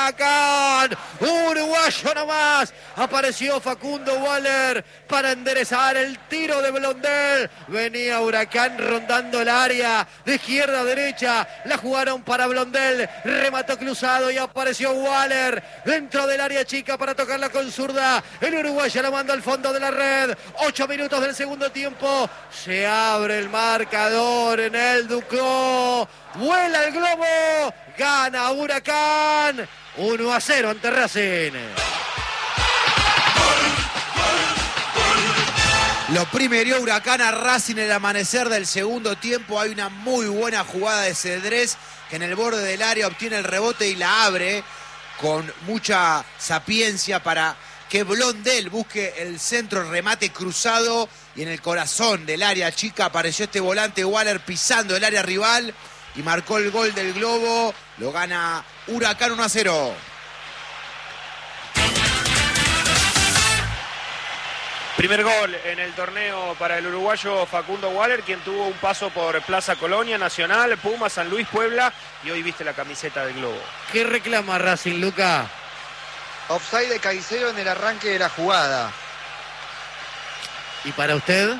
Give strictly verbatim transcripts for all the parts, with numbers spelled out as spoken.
Huracán. Uruguayo nomás. Apareció Facundo Waller para enderezar el tiro de Blondel. Venía Huracán rondando el área de izquierda a derecha. La jugaron para Blondel. Remató cruzado y apareció Waller dentro del área chica para tocarla con zurda. El uruguayo la manda al fondo de la red. Ocho minutos del segundo tiempo. Se abre el marcador en el Duclos. Vuela el globo. Gana Huracán. uno a cero ante Racing. Lo primerió Huracán a Racing en el amanecer del segundo tiempo. Hay una muy buena jugada de Cedrés que en el borde del área obtiene el rebote y la abre con mucha sapiencia para que Blondel busque el centro, remate cruzado, y en el corazón del área chica apareció este volante Waller pisando el área rival y marcó el gol del globo. Lo gana Huracán uno a cero. Primer gol en el torneo para el uruguayo Facundo Waller, quien tuvo un paso por Plaza Colonia, Nacional, Puma, San Luis, Puebla, y hoy viste la camiseta del globo. ¿Qué reclama Racing, Luca? Offside de Caicedo en el arranque de la jugada. ¿Y para usted?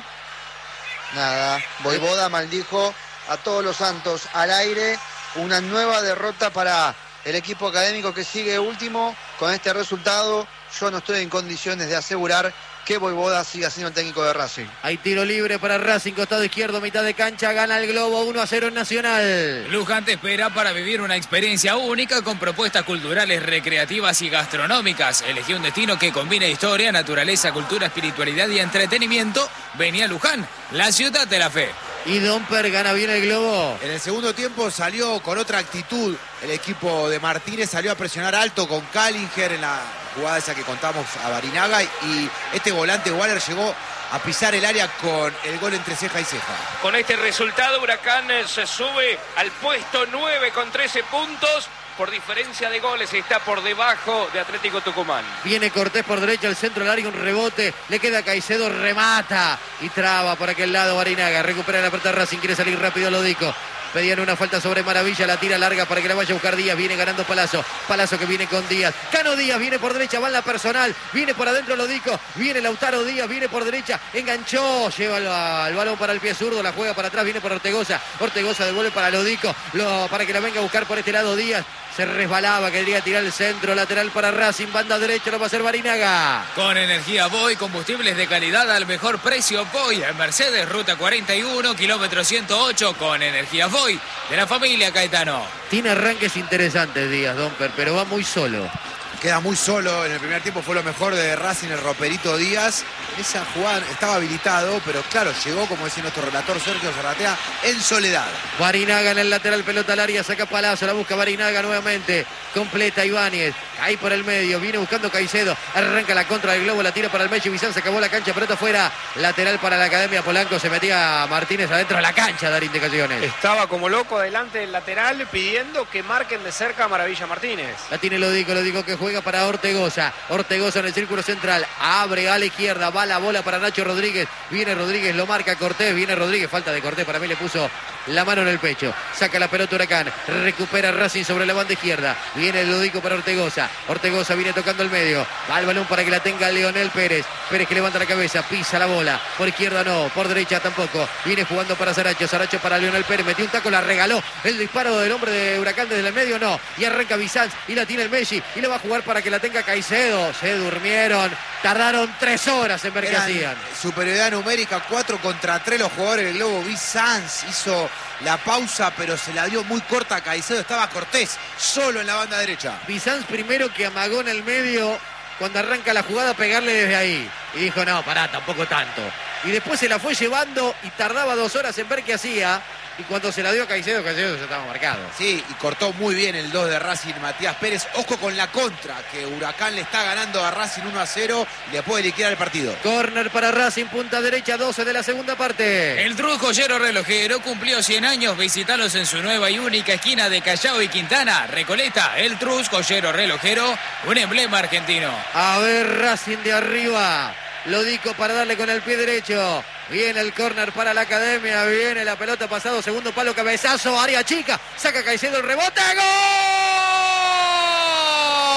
Nada. Voivoda maldijo a todos los santos al aire. Una nueva derrota para el equipo académico que sigue último. Con este resultado yo no estoy en condiciones de asegurar que Voivoda siga siendo el técnico de Racing. Hay tiro libre para Racing, costado izquierdo, mitad de cancha, gana el globo uno a cero en Nacional. Luján te espera para vivir una experiencia única con propuestas culturales, recreativas y gastronómicas. Elegí un destino que combine historia, naturaleza, cultura, espiritualidad y entretenimiento. Vení a Luján, la ciudad de la fe. Y Domper gana bien el globo. En el segundo tiempo salió con otra actitud el equipo de Martínez, salió a presionar alto con Callinger en la jugada esa que contamos a Barinaga, y este volante Waller llegó a pisar el área con el gol entre ceja y ceja. Con este resultado Huracán se sube al puesto nueve con trece puntos. Por diferencia de goles está por debajo de Atlético Tucumán. Viene Cortés por derecha, el centro del área, un rebote. Le queda Caicedo, remata y traba por aquel lado Barinaga. Recupera la pelota Racing, quiere salir rápido Lodico. Pedían una falta sobre Maravilla, la tira larga para que la vaya a buscar Díaz. Viene ganando Palazzo. Palazzo que viene con Díaz. Cano Díaz viene por derecha, va en la personal. Viene por adentro Lodico. Viene Lautaro Díaz, viene por derecha. Enganchó, lleva el, el balón para el pie zurdo. La juega para atrás, viene por Ortegoza. Ortegoza devuelve para Lodico. Lo, para que la venga a buscar por este lado Díaz. Se resbalaba, quería tirar el centro, lateral para Racing, banda derecha, lo va a hacer Barinaga. Con energía Voy, combustibles de calidad al mejor precio. Voy en Mercedes, ruta cuarenta y uno, kilómetro ciento ocho, con energía Voy, de la familia Caetano. Tiene arranques interesantes Díaz, Domper, pero va muy solo. Queda muy solo, en el primer tiempo fue lo mejor de Racing, el roperito Díaz. Esa jugada estaba habilitado, pero claro, llegó, como decía nuestro relator Sergio Zarratea, en soledad. Barinaga en el lateral, pelota al área, saca Palazzo, la busca Barinaga nuevamente, completa Ibáñez, ahí por el medio, viene buscando Caicedo, arranca la contra del globo, la tira para el Mechi, Bizán se acabó la cancha, pelota afuera, lateral para la Academia Polanco, se metía Martínez adentro de la cancha a dar indicaciones. Estaba como loco adelante del lateral pidiendo que marquen de cerca a Maravilla Martínez. La tiene Lodico, Lodico que juega para Ortegoza, Ortegoza en el círculo central, abre a la izquierda, va la bola para Nacho Rodríguez, viene Rodríguez, lo marca Cortés, viene Rodríguez, falta de Cortés, para mí le puso la mano en el pecho, saca la pelota Huracán, recupera Racing sobre la banda izquierda, viene el Lodico para Ortegoza, Ortegoza viene tocando el medio, va el balón para que la tenga Leonel Pérez, Pérez que levanta la cabeza, pisa la bola, por izquierda no, por derecha tampoco, viene jugando para Saracho, Saracho para Leonel Pérez, metió un taco, la regaló, el disparo del hombre de Huracán desde el medio no, y arranca Bizanz, y la tiene el Messi, y le va a jugar para que la tenga Caicedo, se durmieron, tardaron tres horas en ver qué hacían. Superioridad numérica, cuatro contra tres los jugadores del globo. Bizanz hizo la pausa, pero se la dio muy corta a Caicedo, estaba Cortés solo en la banda derecha. Bizanz primero que amagó en el medio, cuando arranca la jugada, pegarle desde ahí. Y dijo, no, pará, tampoco tanto. Y después se la fue llevando y tardaba dos horas en ver qué hacía. Y cuando se la dio a Caicedo, Caicedo ya estaba marcado. Sí, y cortó muy bien el dos de Racing, Matías Pérez. Ojo con la contra, que Huracán le está ganando a Racing uno a cero y le puede liquidar el partido. Córner para Racing, punta derecha, doce de la segunda parte. El Trus Joyero Relojero cumplió cien años. Visítalos en su nueva y única esquina de Callao y Quintana. Recoleta, el Trus Joyero Relojero, un emblema argentino. A ver, Racing de arriba. Lodico para darle con el pie derecho. Viene el córner para la Academia. Viene la pelota pasado. Segundo palo, cabezazo. Área chica. Saca Caicedo el rebote. ¡Gol!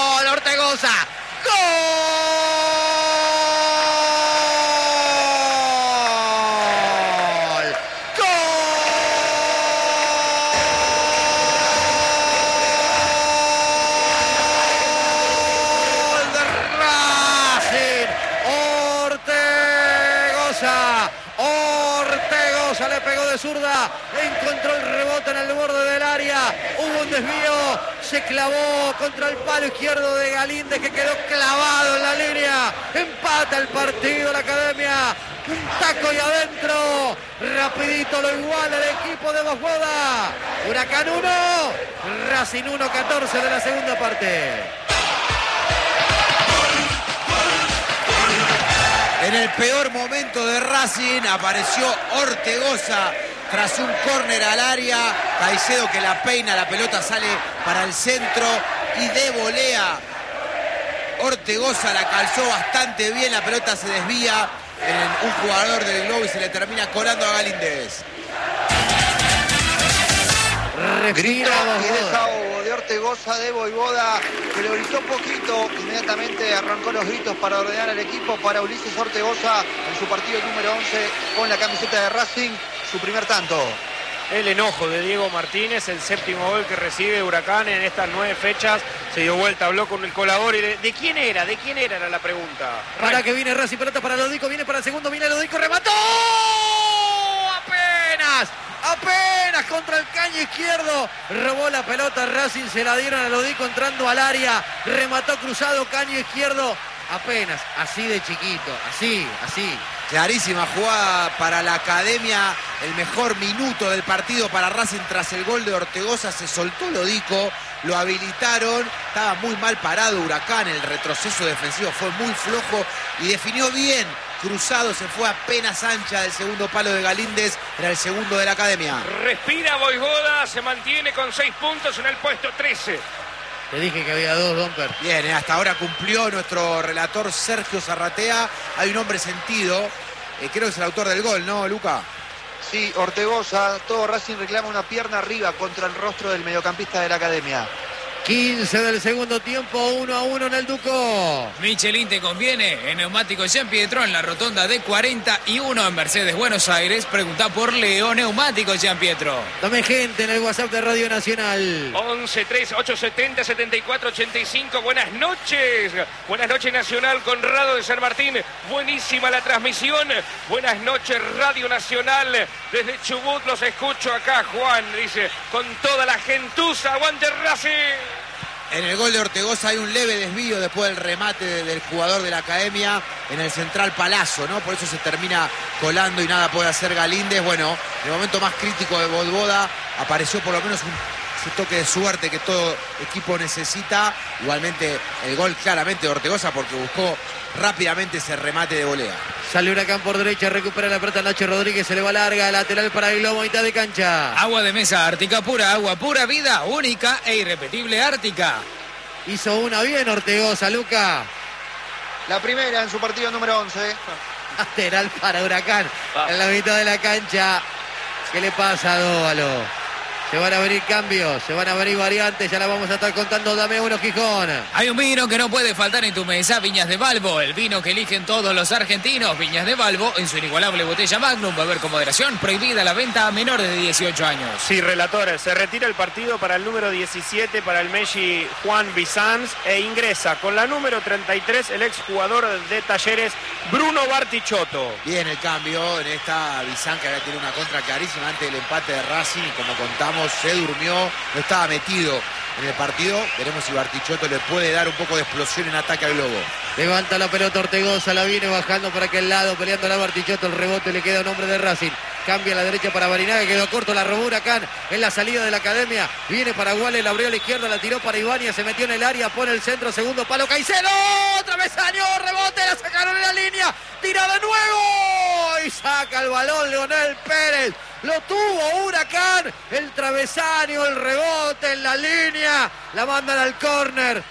Ortegoza. ¡Gol! ¡Gol de Racing! Ortegoza. Ortegoza le pegó de zurda, encontró el rebote en el borde del área, hubo un desvío, se clavó contra el palo izquierdo de Galíndez que quedó clavado en la línea, empata el partido la Academia, un taco y adentro, rapidito lo iguala el equipo de Bosboda. Huracán uno, Racing uno, catorce de la segunda parte. En el peor momento de Racing apareció Ortegoza tras un córner al área. Caicedo que la peina, la pelota sale para el centro y de volea. Ortegoza la calzó bastante bien, la pelota se desvía en un jugador del Globo y se le termina colando a Galíndez. Grito y desahogo de Ortegoza de Voivoda, que lo gritó poquito, inmediatamente arrancó los gritos para ordenar al equipo para Ulises Ortegoza en su partido número once con la camiseta de Racing, su primer tanto. El enojo de Diego Martínez, el séptimo gol que recibe Huracán en estas nueve fechas, se dio vuelta, habló con el colador y de, ¿de quién era? ¿De quién era? Era la pregunta. Para que viene Racing, pelota para Lodico, viene para el segundo, viene Lodico, remató apenas. Apenas contra el caño izquierdo, robó la pelota Racing, se la dieron a Lodico entrando al área, remató cruzado, caño izquierdo, apenas, así de chiquito, así, así. Clarísima jugada para la Academia, el mejor minuto del partido para Racing tras el gol de Ortegoza, se soltó Lodico, lo habilitaron, estaba muy mal parado Huracán, el retroceso defensivo fue muy flojo y definió bien. Cruzado, se fue apenas ancha del segundo palo de Galíndez, era el segundo de la Academia. Respira Voivoda, se mantiene con seis puntos en el puesto trece. Te dije que había dos, Domper. Bien, eh, hasta ahora cumplió nuestro relator Sergio Zarratea. Hay un hombre sentido, eh, creo que es el autor del gol, ¿no, Luca? Sí, Ortegoza, todo Racing reclama una pierna arriba contra el rostro del mediocampista de la Academia. quince del segundo tiempo, uno a uno en el Duco. Michelin te conviene. En Neumáticos Jean Pietro, en la rotonda de cuarenta y uno en Mercedes, Buenos Aires. Pregunta por Leo Neumáticos Jean Pietro. Dame gente en el WhatsApp de Radio Nacional. once tres ocho setenta setenta y cuatro ochenta y cinco. Buenas noches. Buenas noches Nacional, Conrado de San Martín. Buenísima la transmisión. Buenas noches Radio Nacional. Desde Chubut los escucho acá. Juan dice, con toda la gentuza. Aguante Racing. En el gol de Ortegoza hay un leve desvío después del remate del jugador de la Academia en el central Palazzo, ¿no? Por eso se termina colando y nada puede hacer Galíndez. Bueno, en el momento más crítico de Voivoda apareció por lo menos un ese toque de suerte que todo equipo necesita. Igualmente el gol claramente de Ortegoza porque buscó rápidamente ese remate de volea. Sale Huracán por derecha, recupera la pelota Nacho Rodríguez, se le va larga, lateral para el Globo, mitad de cancha. Agua de mesa Ártica pura, agua pura vida, única e irrepetible Ártica. Hizo una bien Ortegoza, Luca. La primera en su partido número once. Lateral para Huracán, en la mitad de la cancha. ¿Qué le pasa a Dóvalo? Se van a venir cambios, se van a venir variantes, ya la vamos a estar contando. Dame uno, Gijón. Hay un vino que no puede faltar en tu mesa, Viñas de Balbo, el vino que eligen todos los argentinos. Viñas de Balbo, en su inigualable botella Magnum, beber con moderación, prohibida la venta a menores de dieciocho años. Sí, relatores, se retira el partido para el número diecisiete, para el Messi Juan Bizanz, e ingresa con la número treinta y tres el exjugador de Talleres, Bruno Bartichotto. Bien el cambio en esta Bizanz que había tenido una contra clarísima antes del empate de Racing y como contamos se durmió, no estaba metido en el partido. Veremos si Bartichotto le puede dar un poco de explosión en ataque al Globo. Levanta la pelota Ortegoza, la viene bajando para aquel lado, peleando la Bartichotto, el rebote le queda a un hombre de Racing. Cambia a la derecha para Barinaga, quedó corto, la robó Huracán en la salida de la Academia. Viene para Guale, la abrió a la izquierda, la tiró para Ibáñez, se metió en el área, pone el centro, segundo palo, Caicedo, otra vez año, rebote, la sacaron en la línea, tira de nuevo y saca el balón Leonel Pérez. Lo tuvo Huracán, el travesaño, el rebote en la línea, la mandan al córner.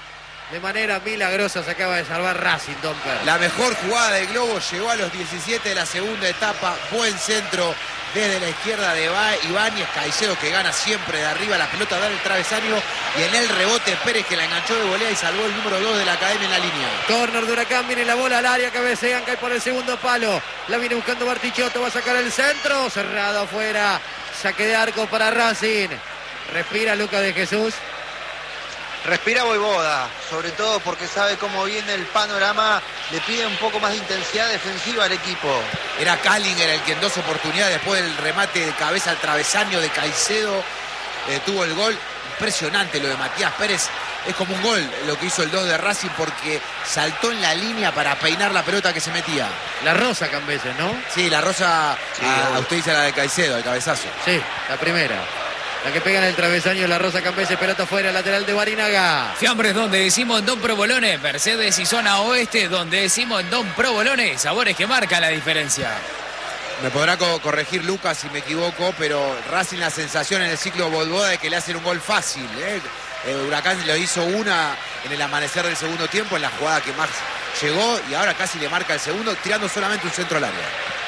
de manera milagrosa se acaba de salvar Racing, Domper. La mejor jugada del globo llegó a los diecisiete de la segunda etapa. Buen centro desde la izquierda de Ibáñez. Caicedo que gana siempre de arriba. La pelota da el travesaño y en el rebote Pérez que la enganchó de volea y salvó el número dos de la Academia en la línea. Córner de Huracán, viene la bola al área, cabecean, cae por el segundo palo. La viene buscando Bartichotto, va a sacar el centro. Cerrado afuera. Saque de arco para Racing. Respira Lucas de Jesús. Respira Voivoda, sobre todo porque sabe cómo viene el panorama, le pide un poco más de intensidad defensiva al equipo. Era Kallinger el que en dos oportunidades después del remate de cabeza al travesaño de Caicedo eh, tuvo el gol. Impresionante lo de Matías Pérez, es como un gol lo que hizo el dos de Racing porque saltó en la línea para peinar la pelota que se metía. La rosa Cambeses, ¿no? Sí, la rosa, Sí, a, a usted dice la de Caicedo, el cabezazo. Sí, la primera. La que pega en el travesaño, la rosa Cambeses, pelota afuera, lateral de Barinaga. Fiambres donde decimos en Don Provolone, Mercedes y zona oeste donde decimos en Don Provolone, sabores que marcan la diferencia. Me podrá co corregir Lucas si me equivoco, pero Racing la sensación en el ciclo Voivoda de que le hacen un gol fácil. ¿eh? El Huracán lo hizo una en el amanecer del segundo tiempo, en la jugada que más llegó, y ahora casi le marca el segundo, tirando solamente un centro al área.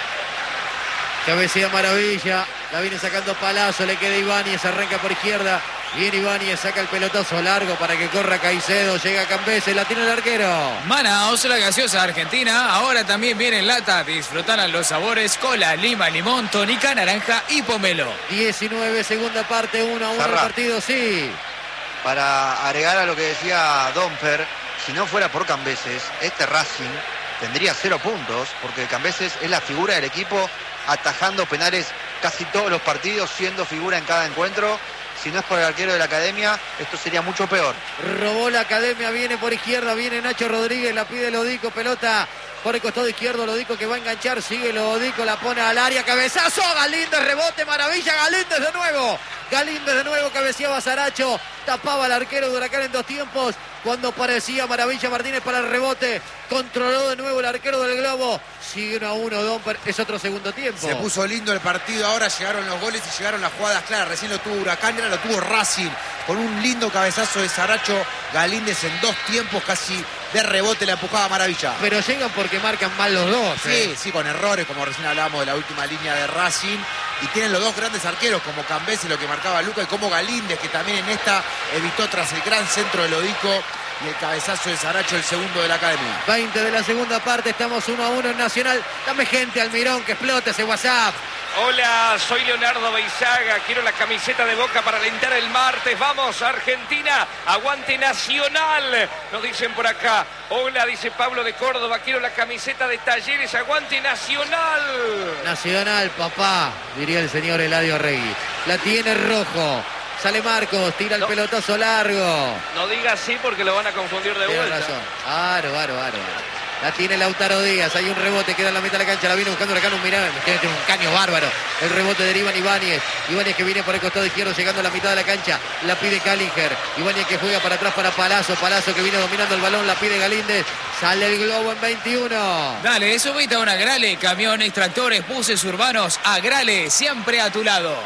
Cabecea Maravilla, la viene sacando Palazzo, le queda Ibáñez, arranca por izquierda. Viene Ibáñez, saca el pelotazo largo para que corra Caicedo, llega Cambeses, la tiene el arquero. Manaos, la gaseosa argentina, ahora también viene en lata. Disfrutarán los sabores cola, lima, limón, tónica, naranja y pomelo. diecinueve, segunda parte, uno a uno el Zarra. partido, sí. Para agregar a lo que decía Domper, si no fuera por Cambeses, este Racing tendría cero puntos, porque Cambeses es la figura del equipo, atajando penales casi todos los partidos, siendo figura en cada encuentro. Si no es por el arquero de la Academia, esto sería mucho peor. Robó la Academia, viene por izquierda, viene Nacho Rodríguez, la pide Lodico, pelota por el costado izquierdo, Lodico que va a enganchar, sigue Lodico, la pone al área, cabezazo, Galíndez, rebote, maravilla, Galíndez de nuevo. Galíndez de nuevo, cabeceaba Saracho, tapaba al arquero de Huracán en dos tiempos, cuando parecía Maravilla Martínez para el rebote, controló de nuevo el arquero del Globo, sigue uno a uno, Domper, es otro segundo tiempo. Se puso lindo el partido, ahora llegaron los goles y llegaron las jugadas claras. Recién lo tuvo Huracán, ahora lo tuvo Racing, con un lindo cabezazo de Saracho. Galíndez en dos tiempos casi de rebote la empujaba Maravilla. Pero llegan porque marcan mal los dos. Sí, eh. sí, con errores, como recién hablábamos de la última línea de Racing. Y tienen los dos grandes arqueros, como Cambeses, lo que marcaba Luca, y como Galíndez, que también en esta evitó tras el gran centro de Lodico y el cabezazo de Saracho, el segundo de la Academia. veinte de la segunda parte, estamos uno a uno en Nacional. Dame gente, Almirón, que explote ese WhatsApp. Hola, soy Leonardo Beizaga, quiero la camiseta de Boca para alentar el martes. Vamos, Argentina, aguante Nacional, nos dicen por acá. Hola, dice Pablo de Córdoba, quiero la camiseta de Talleres, aguante Nacional. Nacional, papá, diría el señor Eladio Regui. La tiene Rojo. Sale Marcos, tira el No. pelotazo largo. No diga así porque lo van a confundir de Tiene vuelta. razón. Aro, aro, aro. La tiene Lautaro Díaz, hay un rebote, queda en la mitad de la cancha, la viene buscando Huracán, un mirá, tiene un caño bárbaro. El rebote deriva en Ibáñez. Ibáñez que viene por el costado izquierdo, llegando a la mitad de la cancha, la pide Kallinger. Ibáñez que juega para atrás para Palazzo, Palazzo que viene dominando el balón, la pide Galíndez. Sale el Globo en veintiuno. Dale, subite a una Agrale, camiones, tractores, buses urbanos, Agrale, siempre a tu lado.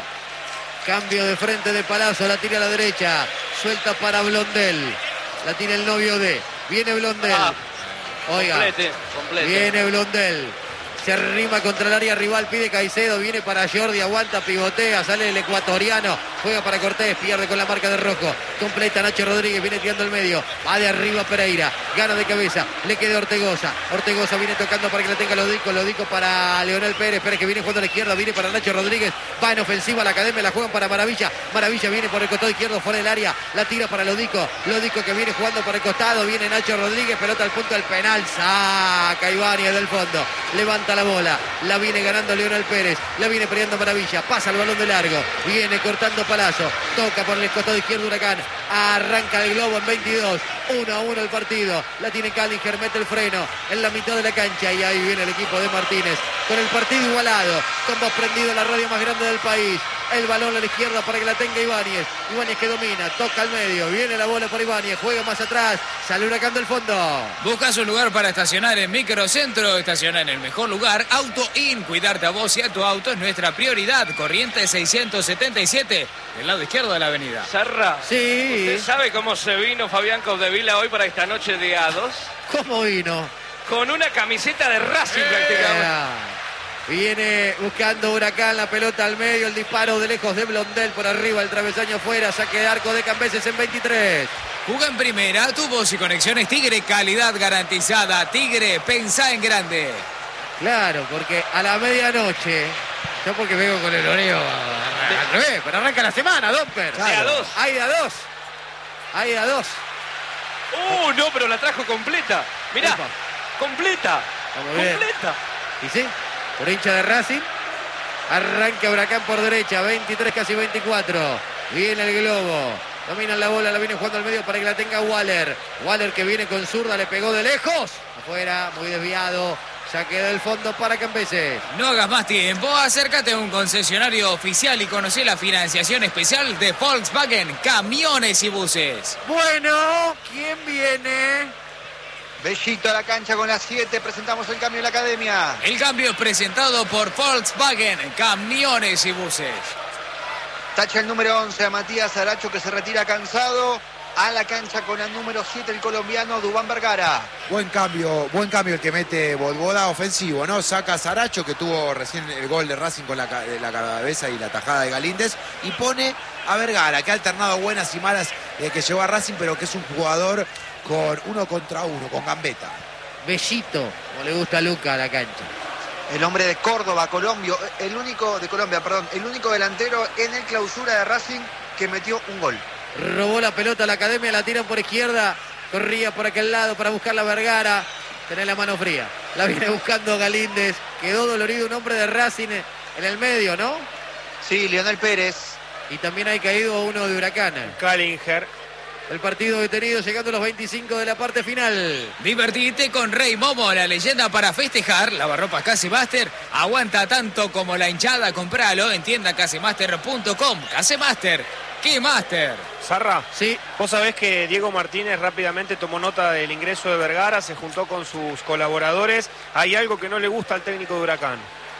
Cambio de frente de Palazzo, la tira a la derecha, suelta para Blondel. La tira el novio de, viene Blondel. Ah, Oiga, complete, complete. viene Blondel. Se arrima contra el área rival, pide Caicedo, viene para Jordi, aguanta, pivotea, sale el ecuatoriano, juega para Cortés, pierde con la marca de Rojo, completa Nacho Rodríguez, viene tirando el medio, va de arriba Pereira, gana de cabeza, le queda Ortegoza, Ortegoza viene tocando para que la tenga Lodico, Lodico para Leonel Pérez, Pérez que viene jugando a la izquierda, viene para Nacho Rodríguez, va en ofensiva la Academia, la juegan para Maravilla, Maravilla viene por el costado izquierdo, fuera del área, la tira para Lodico, Lodico que viene jugando por el costado, viene Nacho Rodríguez, pelota al punto del penal, saca Ibáñez del fondo, levanta la bola, la viene ganando Leonel Pérez, la viene peleando Maravilla, pasa el balón de largo, viene cortando Palazzo, toca por el costado izquierdo Huracán, arranca el Globo en veintidós, uno a uno el partido, la tiene Kallinger, mete el freno en la mitad de la cancha y ahí viene el equipo de Martínez, con el partido igualado, con voz prendido en la radio más grande del país, el balón a la izquierda para que la tenga Ibáñez. Ibáñez que domina, toca al medio, viene la bola para Ibáñez, juega más atrás, sale Huracán del fondo. Buscas un lugar para estacionar en Microcentro, estaciona en el mejor lugar, Auto In. Cuidarte a vos y a tu auto es nuestra prioridad. Corrientes seiscientos setenta y siete, del lado izquierdo de la avenida. Sarra, Sí. ¿usted sabe cómo se vino Fabián Capdevila hoy para esta noche de A dos? ¿Cómo vino? Con una camiseta de Racing prácticamente. Era. Viene buscando Huracán, la pelota al medio, el disparo de lejos de Blondel por arriba, el travesaño afuera, saque de arco de Cambeses en veintitrés. Juga en primera, tu voz y conexiones Tigre, calidad garantizada. Tigre, pensá en grande. Claro, porque a la medianoche, yo porque vengo con el oreo al revés, pero arranca la semana, Domper. De A dos. Hay de a dos. Hay de a dos. Uh, no, pero la trajo completa. Mirá, Upa. completa. Vamos bien. Completa. Y sí, por hincha de Racing. Arranca Huracán por derecha, veintitrés, casi veinticuatro. Viene el globo. Dominan la bola, la viene jugando al medio para que la tenga Waller. Waller que viene con zurda, le pegó de lejos. Afuera, muy desviado. Saque del fondo para Cambeses. No hagas más tiempo, acércate a un concesionario oficial y conoce la financiación especial de Volkswagen, camiones y buses. Bueno, ¿quién viene? Bellito a la cancha con las siete. Presentamos el cambio en la academia. El cambio es presentado por Volkswagen, camiones y buses. Tacha el número once a Matías Aracho, que se retira cansado. A la cancha con el número siete, el colombiano Dubán Vergara. Buen cambio, buen cambio el que mete Bodboda, ofensivo, ¿no? Saca a Saracho, que tuvo recién el gol de Racing con la, ca- la cabeza y la tajada de Galíndez, y pone a Vergara, que ha alternado buenas y malas, eh, que llegó a Racing, pero que es un jugador con uno contra uno, con gambeta. Bellito, como le gusta a Luca a la cancha. El hombre de Córdoba, Colombia, el único de Colombia, perdón, el único delantero en el clausura de Racing que metió un gol. Robó la pelota a la academia, la tiran por izquierda. Corría por aquel lado para buscar la Vergara. Tenés la mano fría. La viene buscando Galíndez. Quedó dolorido un hombre de Racing en el medio, ¿no? Sí, Lionel Pérez. Y también hay caído uno de Huracán. Callinger. El partido detenido llegando a los veinticinco de la parte final. Divertite con Rey Momo, la leyenda para festejar. Lavarropas Casemaster aguanta tanto como la hinchada. Compralo en tienda casemaster punto com. Casemaster, ¿qué master? Sarra, Sí, vos sabés que Diego Martínez rápidamente tomó nota del ingreso de Vergara, se juntó con sus colaboradores. Hay algo que no le gusta al técnico de Huracán.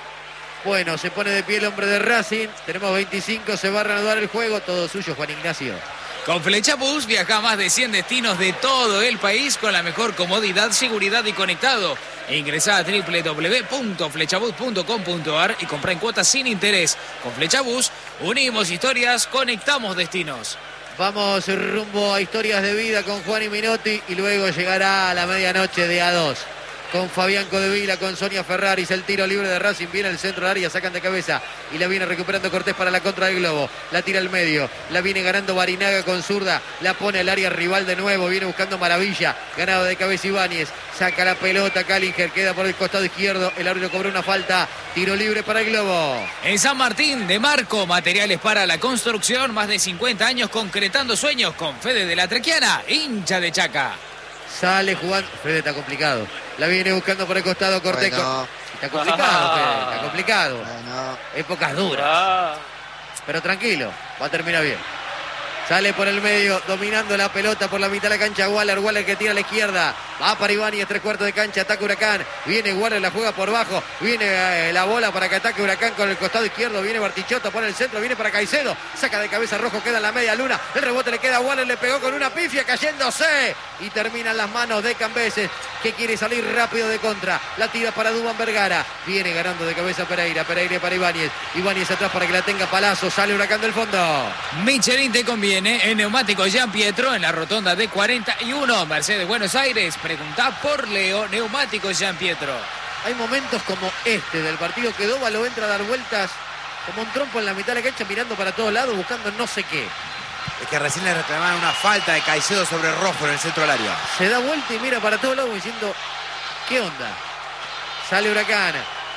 bueno, se pone de pie el hombre de Racing. Tenemos veinticinco, se va a reanudar el juego. Todo suyo, Juan Ignacio. Con Flecha Bus viaja a más de cien destinos de todo el país con la mejor comodidad, seguridad y conectado. Ingresá a doble u doble u doble u punto flechabus punto com punto a r y compra en cuotas sin interés. Con Flecha Bus unimos historias, conectamos destinos. Vamos rumbo a historias de vida con Juan y Minotti y luego llegará a la medianoche de A dos. Con Fabián Capdevila, con Sonia Ferraris, el tiro libre de Racing, viene al centro del área, sacan de cabeza y la viene recuperando Cortés para la contra del globo, la tira al medio, la viene ganando Barinaga con zurda, la pone al área rival de nuevo, viene buscando Maravilla, ganado de cabeza Ibáñez, saca la pelota Callinger, queda por el costado izquierdo, el árbitro cobró una falta, tiro libre para el globo. En San Martín de Marco, materiales para la construcción, más de cincuenta años concretando sueños con Fede de la Trequiana, hincha de Chaca. Sale jugando, Fede está complicado, la viene buscando por el costado Cortés. Bueno. Está complicado, Fede, está complicado. Bueno, Épocas duras. Ah, Pero tranquilo, va a terminar bien. Sale por el medio, dominando la pelota por la mitad de la cancha. Waller, Waller que tira a la izquierda. Va para Ibáñez, tres cuartos de cancha, ataca Huracán. Viene Waller, la juega por bajo. Viene eh, la bola para que ataque Huracán con el costado izquierdo. Viene Bartichotto, pone el centro, viene para Caicedo. Saca de cabeza Rojo, queda en la media luna. El rebote le queda a Waller, le pegó con una pifia, cayéndose. Y termina en las manos de Cambeses, que quiere salir rápido de contra. La tira para Dubán Vergara. Viene ganando de cabeza Pereira. Pereira para Ibáñez. Ibáñez atrás para que la tenga Palazzo. Sale Huracán del fondo. Michelin te conviene en Neumáticos Jean Pietro en la rotonda de cuarenta y uno, Mercedes Buenos Aires. Preguntá por Leo, Neumáticos Jean Pietro. Hay momentos como este del partido que Dóvalo entra a dar vueltas como un trompo en la mitad de la cancha, mirando para todos lados, buscando no sé qué. Es que recién le reclamaron una falta de Caicedo sobre Rojo en el centro del área. Se da vuelta y mira para todos lados diciendo, ¿qué onda? Sale Huracán.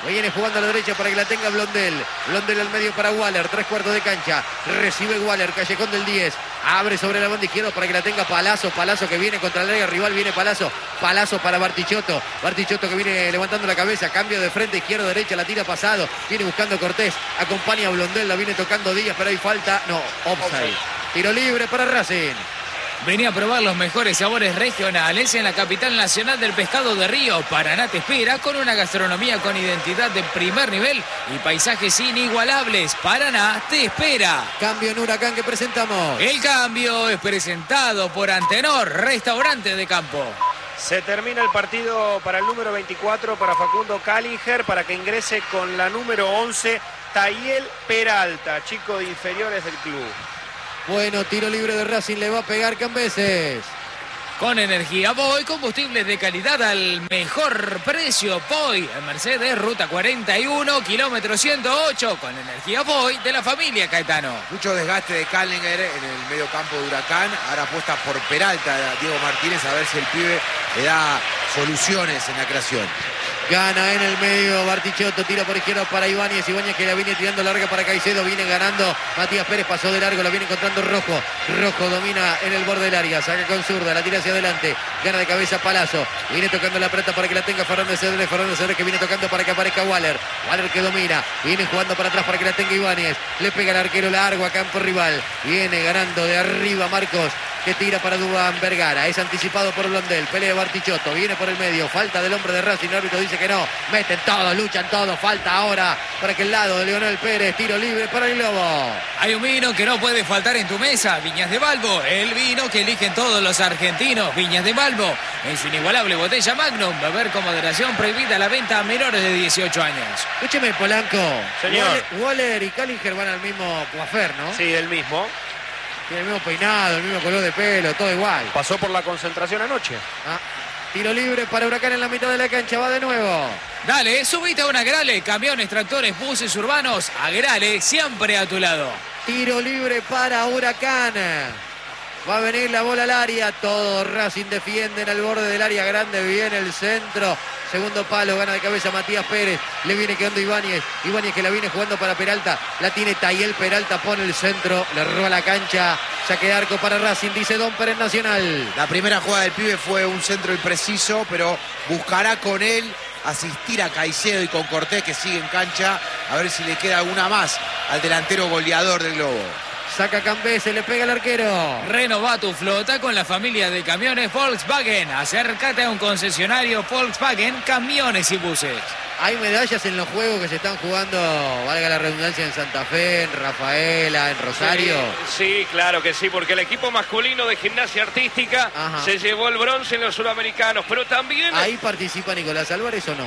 Viene jugando a la derecha para que la tenga Blondel. Blondel al medio para Waller. Tres cuartos de cancha. Recibe Waller. Callejón del diez. Abre sobre la banda izquierda para que la tenga Palazzo. Palazzo que viene contra el área rival. Viene Palazzo. Palazzo para Bartichotto. Bartichotto que viene levantando la cabeza. Cambio de frente. Izquierda, derecha. La tira pasado. Viene buscando Cortés. Acompaña a Blondel. La viene tocando Díaz. Pero hay falta. No, offside. Tiro libre para Racing. Venía a probar los mejores sabores regionales en la capital nacional del pescado de Río. Paraná te espera con una gastronomía con identidad de primer nivel y paisajes inigualables. Paraná te espera. Cambio en Huracán que presentamos. El cambio es presentado por Antenor, restaurante de campo. Se termina el partido para el número veinticuatro, para Facundo Callinger, para que ingrese con la número once, Tayel Peralta, chico de inferiores del club. Bueno, tiro libre de Racing, le va a pegar Cambeses. Con energía Boy, combustibles de calidad al mejor precio. Boy, en Mercedes, ruta cuarenta y uno, kilómetro ciento ocho, con energía Boy de la familia Caetano. Mucho desgaste de Callinger en el medio campo de Huracán. Ahora apuesta por Peralta, Diego Martínez, a ver si el pibe le da soluciones en la creación. Gana en el medio Bartichotto, tira por izquierda para Ibáñez. Ibáñez que la viene tirando larga para Caicedo, viene ganando. Matías Pérez pasó de largo, la viene encontrando Rojo. Rojo domina en el borde del área, saca con zurda, la tira hacia adelante. Gana de cabeza Palazzo, viene tocando la pelota para que la tenga Fernández Cedrés. Fernández Cedrés que viene tocando para que aparezca Waller. Waller que domina, viene jugando para atrás para que la tenga Ibáñez. Le pega el arquero largo a campo rival. Viene ganando de arriba Marcos, que tira para Dubán Vergara. Es anticipado por Blondel. Pelea Bartichotto. Viene por el medio. Falta del hombre de Racing. El árbitro dice que no. Meten todos, luchan todos. Falta ahora para aquel lado de Leonel Pérez. Tiro libre para el Lobo. Hay un vino que no puede faltar en tu mesa. Viñas de Balbo. El vino que eligen todos los argentinos. Viñas de Balbo. En su inigualable botella Magnum. Beber con moderación, prohibida la venta a menores de dieciocho años. Escúcheme, Polanco. Señor. Waller, Waller y Callinger van al mismo coafer, ¿no? Sí, el mismo. Tiene el mismo peinado, el mismo color de pelo, todo igual. Pasó por la concentración anoche. Ah, tiro libre para Huracán en la mitad de la cancha. Va de nuevo. Dale, subite a un Agrale. Camiones, tractores, buses urbanos. Agrale, siempre a tu lado. Tiro libre para Huracán. Va a venir la bola al área. Todo Racing defiende en el borde del área grande. Viene el centro. Segundo palo, gana de cabeza Matías Pérez. Le viene quedando Ibáñez. Ibáñez que la viene jugando para Peralta. La tiene Tayel Peralta, pone el centro. Le roba la cancha. Saque de arco para Racing, dice Don Pérez Nacional. La primera jugada del pibe fue un centro impreciso, pero buscará con él asistir a Caicedo y con Cortés, que sigue en cancha, a ver si le queda alguna más al delantero goleador del Globo. Saca Cambeses, le pega el arquero. Renova tu flota con la familia de camiones Volkswagen. Acércate a un concesionario Volkswagen, camiones y buses. Hay medallas en los juegos que se están jugando, valga la redundancia, en Santa Fe, en Rafaela, en Rosario. Sí, sí, claro que sí, porque el equipo masculino de gimnasia artística Ajá. se llevó el bronce en los suramericanos, pero también... ¿Ahí participa Nicolás Álvarez o no?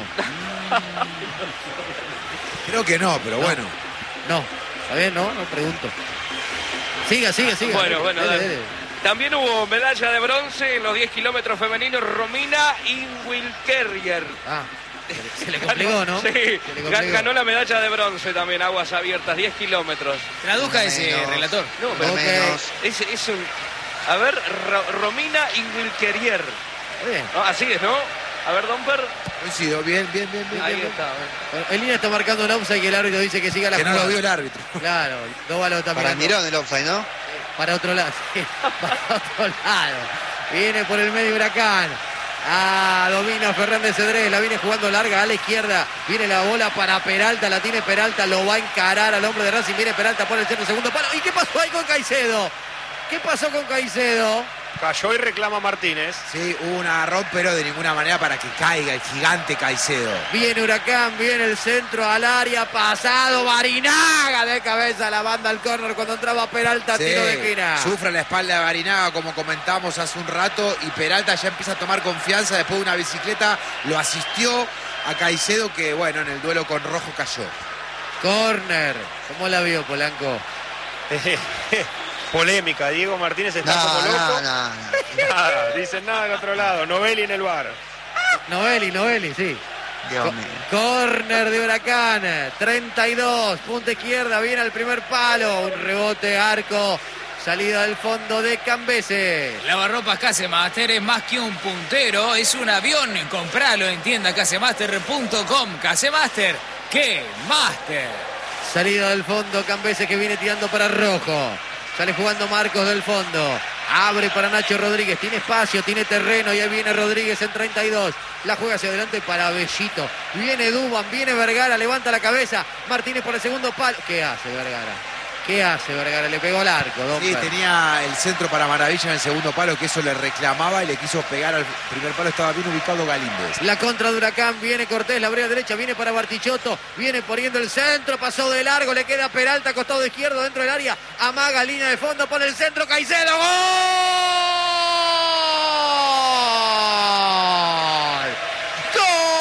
Creo que no, pero No. bueno. No, ¿está bien? No, no pregunto. Siga, siga, siga. Bueno, bueno, Dele, dale. dele. También hubo medalla de bronce en los diez kilómetros femeninos, Romina Ingwilkerrier. Ah, se le complicó, ¿no? Sí, Se le complicó. ganó la medalla de bronce también, aguas abiertas, diez kilómetros. Traduzca ese Menos. relator. No, Por pero Ok. menos. es, es un... A ver, Ro- Romina Ingwilkerrier. Bien. ¿No? Así es, ¿no? A ver, Domper. Coincido, bien, bien, bien, bien. Ahí bien. está. Bueno, el línea está marcando un offside y el árbitro dice que siga la Que no jugada. lo vio el árbitro. Claro, Dóvalo está Para mirando. Mirón el offside, ¿no? Para otro lado, sí, para otro lado. Viene por el medio Huracán. Ah, domina Fernández Cedrés, la viene jugando larga a la izquierda. Viene la bola para Peralta, la tiene Peralta, lo va a encarar al hombre de Racing. Viene Peralta por el centro, segundo palo. ¿Y qué pasó ahí con Caicedo? ¿Qué pasó con Caicedo? Cayó y reclama Martínez. Sí, hubo un agarrón, pero de ninguna manera para que caiga el gigante Caicedo. Viene Huracán, viene el centro al área, pasado, Barinaga de cabeza, la banda al córner cuando entraba Peralta, Sí, tiro de esquina. sufre la espalda de Barinaga, como comentamos hace un rato, y Peralta ya empieza a tomar confianza después de una bicicleta. Lo asistió a Caicedo, que bueno, en el duelo con Rojo cayó. Córner. ¿Cómo la vio, Polanco? Polémica, Diego Martínez está No, como loco. no, no, no. Nada, dicen nada del otro lado. Novelli en el bar. Novelli, Novelli, sí. Dios mío. Córner de Huracán, treinta y dos, punta izquierda, viene al primer palo, un rebote, arco, Salida del fondo de Cambese. Lavarropas Casemaster es más que un puntero, es un avión. Compralo en tienda casemaster punto com. Casemaster, ¡qué máster! Salida del fondo, Cambese que viene tirando para Rojo. Sale jugando Marcos del fondo. Abre para Nacho Rodríguez. Tiene espacio, tiene terreno. Y ahí viene Rodríguez en treinta y dos. La juega hacia adelante para Bellito. Viene Duban, viene Vergara. Levanta la cabeza. Martínez por el segundo palo. ¿Qué hace Vergara? ¿Qué hace Vergara? Le pegó al arco. Don Sí, Per. tenía el centro para Maravilla en el segundo palo, que eso le reclamaba y le quiso pegar al primer palo. Estaba bien ubicado Galíndez. La contra de Huracán, viene Cortés, la brea derecha, viene para Bartichotto, viene poniendo el centro, pasó de largo, le queda Peralta, costado izquierdo dentro del área, amaga línea de fondo, pone el centro, Caicedo, ¡gol!